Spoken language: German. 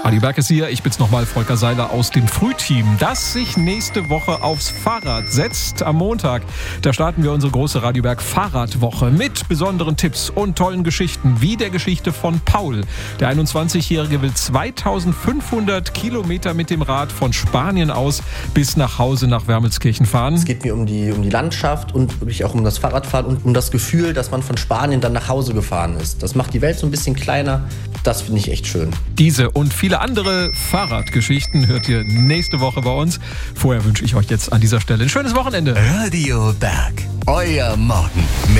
Radio Berg ist hier. Ich bin's nochmal, Volker Seiler aus dem Frühteam, das sich nächste Woche aufs Fahrrad setzt. Am Montag, da starten wir unsere große Radio Berg Fahrradwoche mit besonderen Tipps und tollen Geschichten, wie der Geschichte von Paul. Der 21-Jährige will 2500 Kilometer mit dem Rad von Spanien aus bis nach Hause nach Wermelskirchen fahren. Es geht mir um die Landschaft und wirklich auch um das Fahrradfahren und um das Gefühl, dass man von Spanien dann nach Hause gefahren ist. Das macht die Welt so ein bisschen kleiner. Das finde ich echt schön. Diese und viele andere Fahrradgeschichten hört ihr nächste Woche bei uns. Vorher wünsche ich euch jetzt an dieser Stelle ein schönes Wochenende. Radio Berg, euer Morgen.